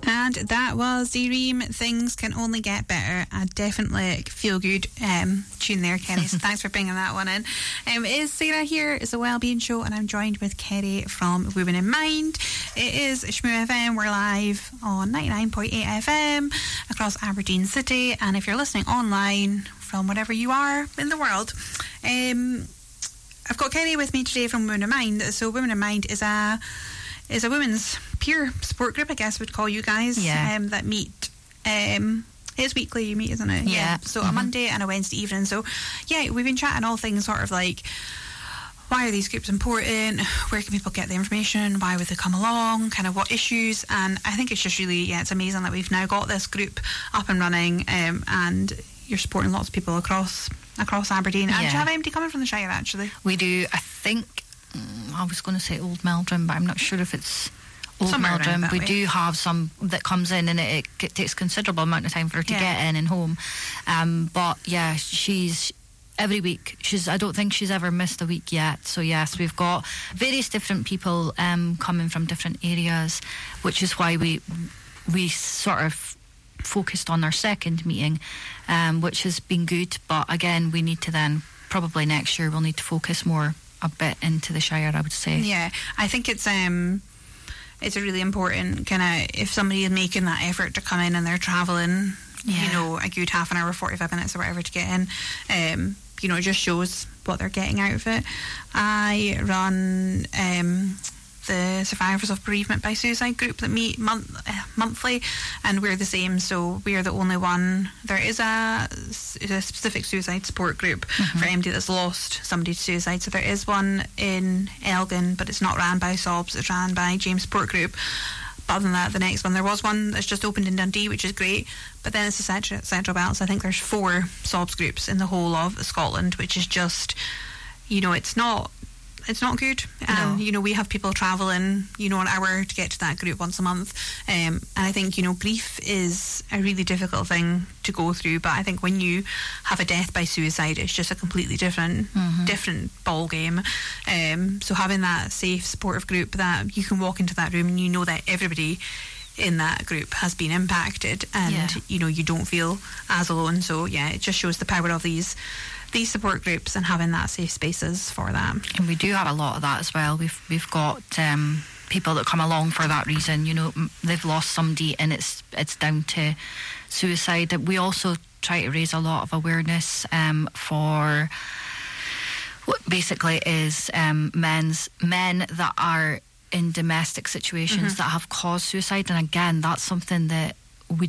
And that was the Ream. Things Can Only Get Better. A definitely feel good tune there, Kerry. So thanks for bringing that one in. It is Sarah here. It's a Wellbeing Show, and I'm joined with Kerry from Women in Mind. It is Shmoo FM. We're live on 99.8 FM across Aberdeen City. And if you're listening online from wherever you are in the world, I've got Kerry with me today from Women in Mind. So Women in Mind is a women's peer support group, I guess we'd call you guys, that meet. It's weekly you meet, isn't it? Yeah. So a Monday and a Wednesday evening. So yeah, we've been chatting all things sort of like, why are these groups important? Where can people get the information? Why would they come along? Kind of what issues? And I think it's just really, it's amazing that we've now got this group up and running, and you're supporting lots of people across Aberdeen. And do you have anybody coming from the Shire, actually? We do. I think I was going to say Old Meldrum, but I'm not sure if it's Old Somewhere Meldrum. We way. do have some that comes in, and it takes a considerable amount of time for her to get in and home. But yeah, she's every week. I don't think she's ever missed a week yet. So yes, we've got various different people coming from different areas, which is why we sort of focused on our second meeting, which has been good. But again, we need to then probably next year we'll need to focus more a bit into the Shire, I would say. Yeah, I think it's a really important kind of, if somebody is making that effort to come in and they're travelling, a good half an hour, 45 minutes or whatever to get in, it just shows what they're getting out of it. I run the Survivors of Bereavement by Suicide group that meet monthly, and we're the same. So we're the only one. There is a specific suicide support group for anybody that's lost somebody to suicide. So there is one in Elgin, but it's not ran by SOBS, it's ran by James Support Group. But other than that, the next one, there was one that's just opened in Dundee, which is great, but then it's the Central Belt. So I think there's 4 SOBS groups in the whole of Scotland, which is just, it's not good. And we have people travelling an hour to get to that group once a month, and I think grief is a really difficult thing to go through, but I think when you have a death by suicide, it's just a completely different ball game. So having that safe supportive group that you can walk into that room and you know that everybody in that group has been impacted, and you don't feel as alone. So it just shows the power of these support groups and having that safe spaces for that. And we do have a lot of that as well. We've got people that come along for that reason. They've lost somebody and it's down to suicide. We also try to raise a lot of awareness for what basically is men that are in domestic situations that have caused suicide. And again, that's something that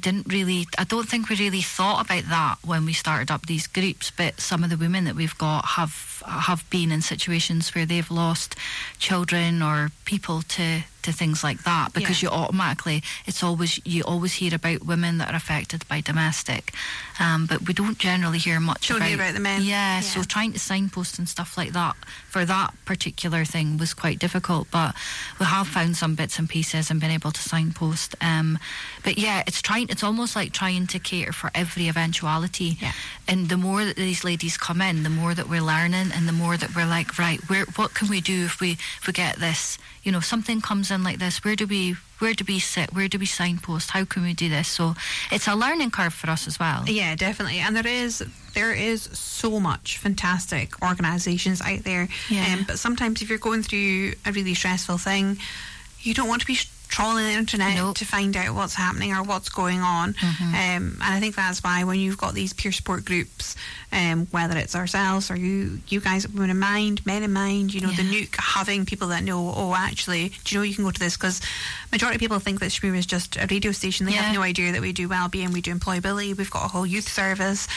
I don't think we really thought about that when we started up these groups, but some of the women that we've got have been in situations where they've lost children or people to things like that, because you automatically, you always hear about women that are affected by domestic, but we don't generally hear much about the men. So trying to signpost and stuff like that for that particular thing was quite difficult, but we have found some bits and pieces and been able to signpost. But it's almost like trying to cater for every eventuality. And the more that these ladies come in, the more that we're learning, and the more that we're like, right, what can we do if we get this? If something comes in like this, where do we sit? Where do we signpost? How can we do this? So it's a learning curve for us as well. Yeah, definitely. And there is so much fantastic organisations out there. But sometimes if you're going through a really stressful thing, you don't want to be trawling the internet to find out what's happening or what's going on. And I think that's why when you've got these peer support groups, whether it's ourselves or you guys at Women in Mind, Men in Mind, the Nuke, having people that know, actually, do you can go to this? Because majority of people think that Shmoo is just a radio station. They have no idea that we do wellbeing, we do employability, we've got a whole youth service.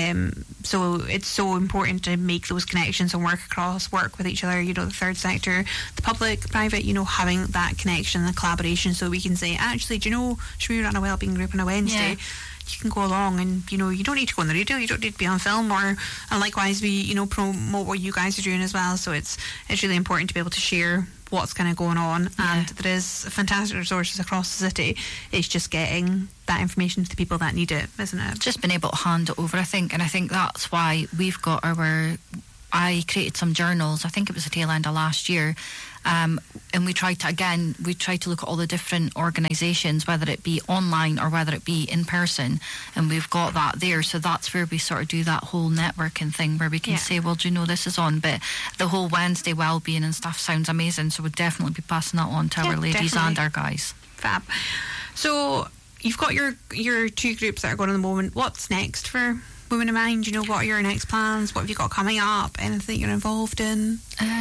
So it's so important to make those connections and work with each other, the third sector, the public, private, having that connection and collaboration, so we can say, actually, do you know, Shmoo run a wellbeing group on a Wednesday? You can go along, and you don't need to go on the radio, you don't need to be on film, and likewise we promote what you guys are doing as well. So it's really important to be able to share what's kind of going on, and there is fantastic resources across the city. It's just getting that information to the people that need it, isn't it? Just been able to hand it over, I think, and I think that's why we've got our I created some journals. I think it was the tail end of last year. And we tried to look at all the different organisations, whether it be online or whether it be in person, and we've got that there. So that's where we sort of do that whole networking thing where we can say, well, do you know, this is on, but the whole Wednesday wellbeing and stuff sounds amazing, so we'll definitely be passing that on to our ladies and our guys. Fab. So you've got your two groups that are going at the moment. What's next for Women in Mind? You know, what are your next plans? What have you got coming up? Anything you're involved in?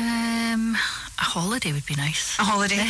A holiday would be nice. A holiday?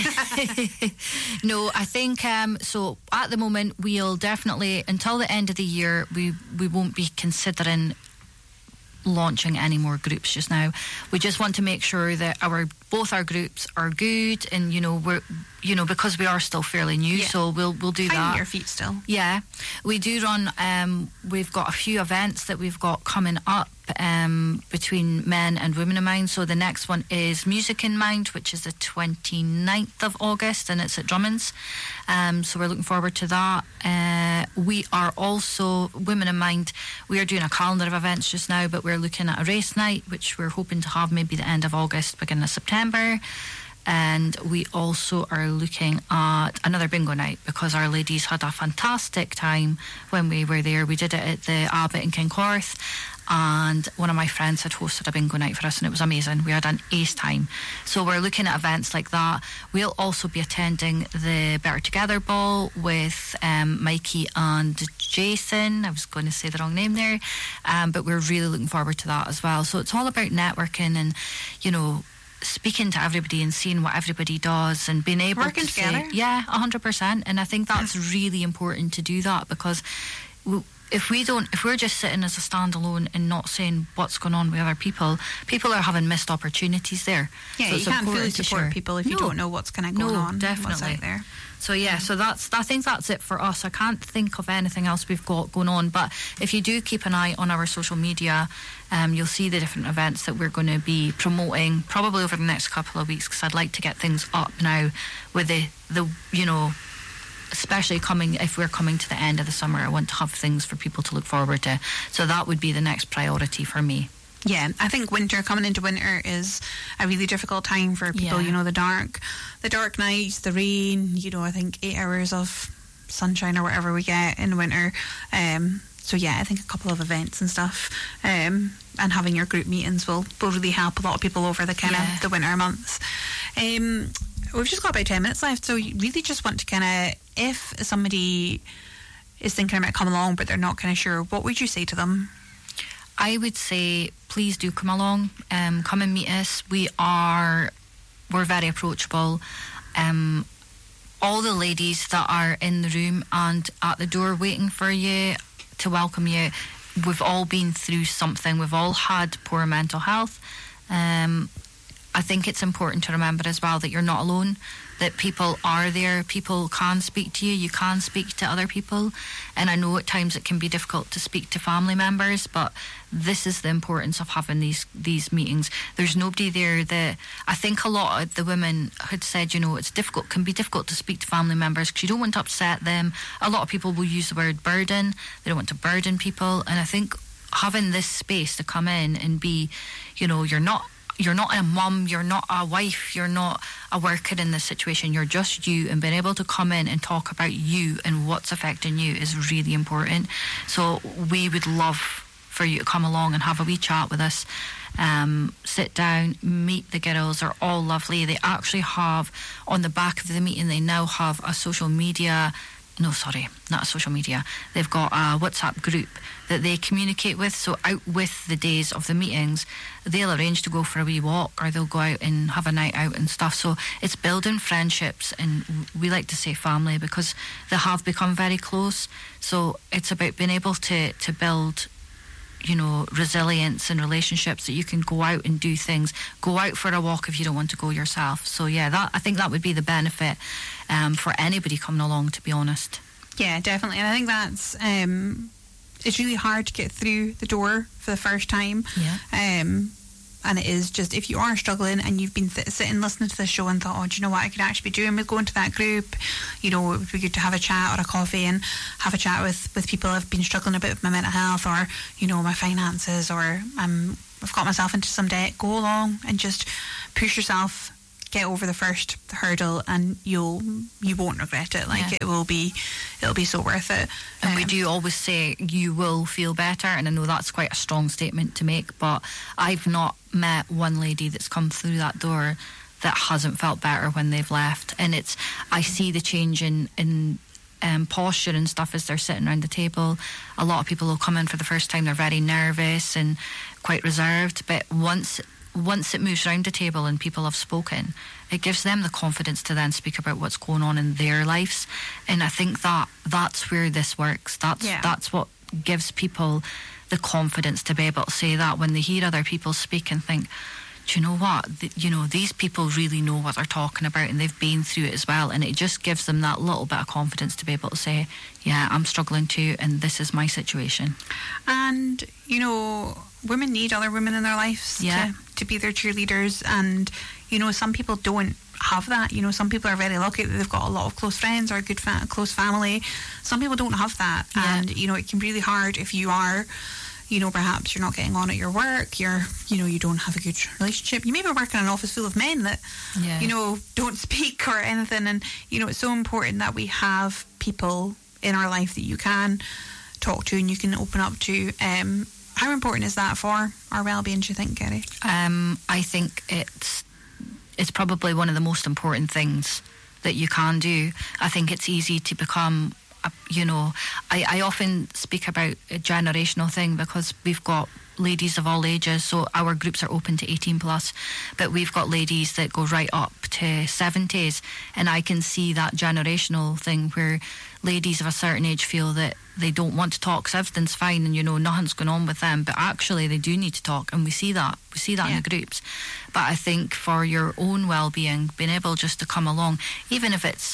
No, I think so at the moment we'll definitely, until the end of the year, we won't be considering launching any more groups just now. We just want to make sure that both our groups are good, and we're because we are still fairly new, so we'll do that. Finding your feet still. Yeah, we do run. We've got a few events that we've got coming up between Men and Women in Mind. So the next one is Music in Mind, which is the 29th of August, and it's at Drummond's. So we're looking forward to that. We are also, Women in Mind, we are doing a calendar of events just now, but we're looking at a race night, which we're hoping to have maybe the end of August, beginning of September. And we also are looking at another bingo night, because our ladies had a fantastic time when we were there. We did it at the Abbot in Kincorth, and one of my friends had hosted a bingo night for us, and it was amazing. We had an ace time. So we're looking at events like that. We'll also be attending the Better Together Ball with Mikey and Jason. I was going to say the wrong name there, but we're really looking forward to that as well. So it's all about networking and, speaking to everybody and seeing what everybody does and being able working to together. 100%. And I think that's really important to do that, because if we're just sitting as a standalone and not saying what's going on with other people are having missed opportunities there. Yeah, so you can't fully support people if you don't know what's kind of going on. Definitely. What's out there. So so I think that's it for us. I can't think of anything else we've got going on, but if you do keep an eye on our social media, you'll see the different events that we're going to be promoting probably over the next couple of weeks, because I'd like to get things up now with the especially if we're coming to the end of the summer. I want to have things for people to look forward to, so that would be the next priority for me. Yeah, I think coming into winter is a really difficult time for people. Yeah. The dark nights, the rain, I think 8 hours of sunshine or whatever we get in winter. So yeah, I think a couple of events and stuff, and having your group meetings will really help a lot of people over the kind of the winter months. We've just got about 10 minutes left, so you really just want to if somebody is thinking about coming along but they're not kind of sure, what would you say to them? I would say, please do come along, come and meet us. We're very approachable. All the ladies that are in the room and at the door waiting for you to welcome you, we've all been through something. We've all had poor mental health. I think it's important to remember as well that you're not alone, that people are there, people can speak to you, you can speak to other people. And I know at times it can be difficult to speak to family members, but this is the importance of having these meetings. There's nobody there that, I think a lot of the women had said, can be difficult to speak to family members because you don't want to upset them. A lot of people will use the word burden. They don't want to burden people. And I think having this space to come in and be, you're not a mum, you're not a wife, you're not a worker in this situation, you're just you, and being able to come in and talk about you and what's affecting you is really important. So we would love for you to come along and have a wee chat with us, sit down, meet the girls. They're all lovely. They actually have, on the back of the meeting, they now have a social media, no, sorry, not a social media. They've got a WhatsApp group that they communicate with. So out with the days of the meetings, they'll arrange to go for a wee walk, or they'll go out and have a night out and stuff. So it's building friendships, and we like to say family because they have become very close. So it's about being able to build, resilience and relationships, that you can go out and do things. Go out for a walk if you don't want to go yourself. So yeah, I think that would be the benefit for anybody coming along, to be honest. Yeah, definitely. And I think that's it's really hard to get through the door for the first time. Yeah. And it is just, if you are struggling and you've been sitting listening to this show and thought, do you know what I could actually be doing with going to that group? It would be good to have a chat or a coffee and have a chat with people who've been struggling a bit with my mental health, or, my finances, or I'm I've got myself into some debt, go along and just push yourself, get over the first hurdle, and you won't regret it. Like, it'll be so worth it. And we do always say you will feel better, and I know that's quite a strong statement to make, but I've not met one lady that's come through that door that hasn't felt better when they've left. And I see the change in posture and stuff as they're sitting around the table. A lot of people will come in for the first time, they're very nervous and quite reserved, but once it moves around the table and people have spoken, it gives them the confidence to then speak about what's going on in their lives. And I think that's where this works. That's what gives people the confidence to be able to say that when they hear other people speak and think, do you know what? These people really know what they're talking about, and they've been through it as well. And it just gives them that little bit of confidence to be able to say, yeah, I'm struggling too, and this is my situation. And, women need other women in their lives to be their cheerleaders. And, some people don't have that. Some people are very lucky that they've got a lot of close friends or a good close family. Some people don't have that. Yeah. And, it can be really hard if you are... perhaps you're not getting on at your work, you don't have a good relationship. You may be working in an office full of men that, don't speak or anything. And, it's so important that we have people in our life that you can talk to and you can open up to. How important is that for our well-being, do you think, Kerry? I think it's probably one of the most important things that you can do. I think it's easy to become... I often speak about a generational thing because we've got ladies of all ages, so our groups are open to 18 plus, but we've got ladies that go right up to 70s, and I can see that generational thing where ladies of a certain age feel that they don't want to talk because everything's fine and nothing's going on with them, but actually they do need to talk, and we see that in the groups. But I think for your own well-being, being able just to come along, even if it's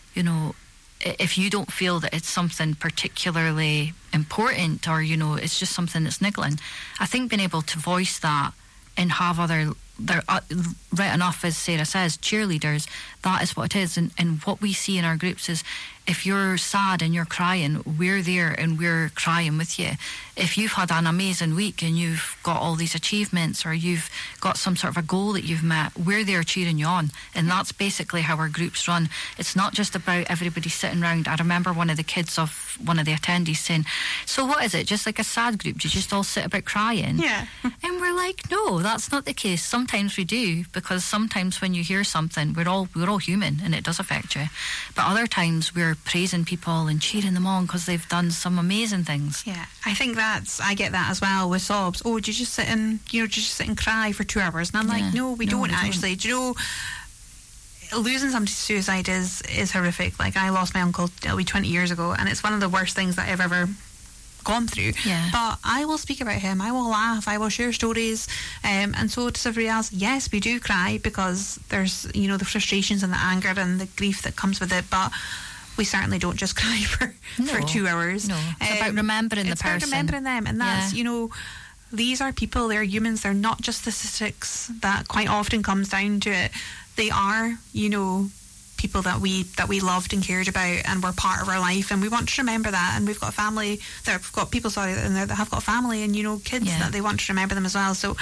if you don't feel that it's something particularly important or, it's just something that's niggling, I think being able to voice that and have they're right enough, as Sarah says, cheerleaders, that is what it is. And what we see in our groups is if you're sad and you're crying, we're there and we're crying with you. If you've had an amazing week and you've got all these achievements or you've got some sort of a goal that you've met, we're there cheering you on. And that's basically how our groups run. It's not just about everybody sitting around. I remember one of the kids of one of the attendees saying, so what is it, just like a sad group? Do you just all sit about crying? Yeah. And we're like, no, that's not the case. Sometimes we do, because sometimes when you hear something, we're all human and it does affect you. But other times we're praising people and cheering them on because they've done some amazing things. Yeah, I think I get that as well with sobs. Oh, do you just sit and cry for 2 hours? And I'm like, no, we don't actually. Do you know, losing somebody to suicide is horrific. Like, I lost my uncle 20 years ago, and it's one of the worst things that I've ever gone through. Yeah. But I will speak about him, I will laugh, I will share stories, and so to everybody else, yes, we do cry because there's the frustrations and the anger and the grief that comes with it, but we certainly don't just cry for 2 hours. No, it's about remembering the person. It's about remembering them, and that's these are people, they're humans, they're not just statistics. That quite often comes down to it. They are people that we loved and cared about and were part of our life, and we want to remember that. And we've got family, we've got people in there that have got family and kids that they want to remember them as well. So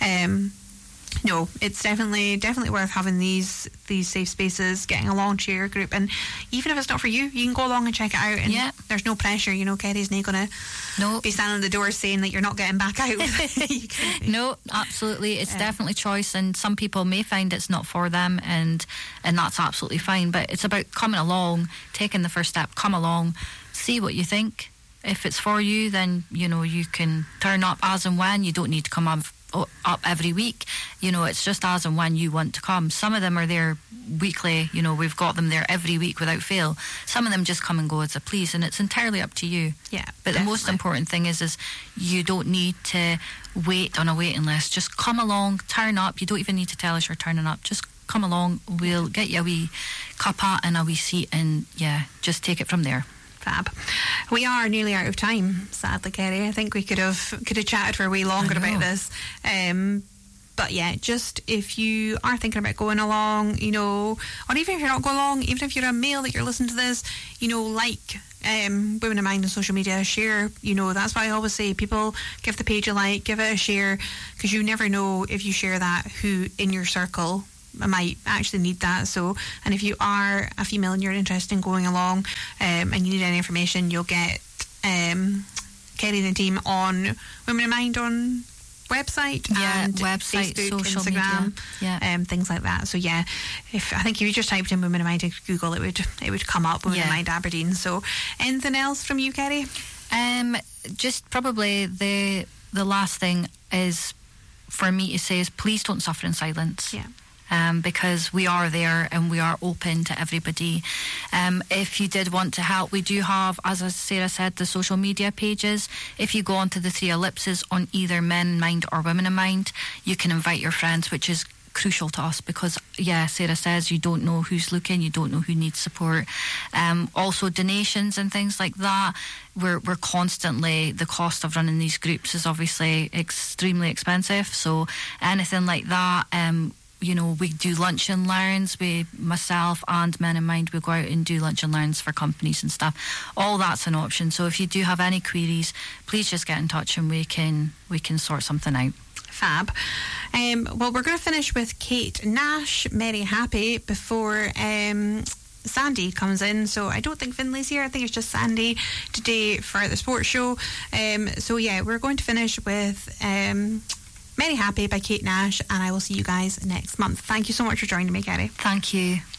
no, it's definitely worth having these safe spaces, getting along to your group, and even if it's not for you can go along and check it out, and there's no pressure. Kerry's not going to be standing at the door saying that you're not getting back out. No, absolutely, it's definitely choice, and some people may find it's not for them, and that's absolutely fine, but it's about coming along, taking the first step, come along, see what you think. If it's for you, then you can turn up as and when. You don't need to come up every week. It's just as and when you want to come. Some of them are there weekly, we've got them there every week without fail. Some of them just come and go as they please, and it's entirely up to you. Yeah, but definitely. The most important thing is you don't need to wait on a waiting list. Just come along, turn up. You don't even need to tell us you're turning up. Just come along, we'll get you a wee cuppa and a wee seat, and just take it from there. Fab. We are nearly out of time, sadly, Kerry. I think we could have chatted for a wee longer about this. But yeah, just if you are thinking about going along, you know, or even if you're not going along, even if you're a male that you're listening to this, you know, like Women in Mind on social media, share, you know, that's why I always say people give the page a like, give it a share, because you never know if you share that who in your circle might actually need that. So, and if you are a female and you're interested in going along and you need any information, you'll get Kerry and the team on Women in Mind on website and website, Facebook, social Instagram, media, things like that. So yeah, I think if you just typed in Women in Mind into Google, it would come up, Women in Mind Aberdeen. So anything else from you, Kerry? Just probably the last thing is for me to say is please don't suffer in silence. Yeah. Because we are there and we are open to everybody. If you did want to help, we do have, as Sarah said, the social media pages. If you go onto the 3 ellipses on either Men in Mind or Women in Mind, you can invite your friends, which is crucial to us because, Sarah says you don't know who's looking, you don't know who needs support. Also donations and things like that. We're constantly, the cost of running these groups is obviously extremely expensive. So anything like that, you know, we do lunch and learns. Myself and Men in Mind, we go out and do lunch and learns for companies and stuff. All that's an option. So if you do have any queries, please just get in touch and we can sort something out. Fab. Well, we're going to finish with Kate Nash, Merry Happy, before Sandy comes in. So I don't think Finley's here. I think it's just Sandy today for the sports show. So yeah, we're going to finish with Merry Happy by Kate Nash, and I will see you guys next month. Thank you so much for joining me, Kerry. Thank you.